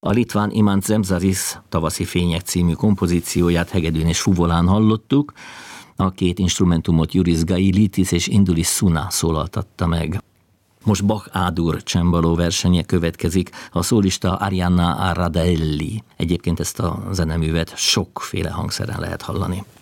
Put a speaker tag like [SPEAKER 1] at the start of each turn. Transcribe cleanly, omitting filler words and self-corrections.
[SPEAKER 1] A litván Imants Zemzaris Tavaszi fények című kompozícióját hegedűn és fuvolán hallottuk, a két instrumentumot Juris Gailitis és Indulis Suna szólaltatta meg. Most Bach A-dur csembaló versenye következik, a szólista Arianna Arradelli. Egyébként ezt a zeneművet sokféle hangszeren lehet hallani.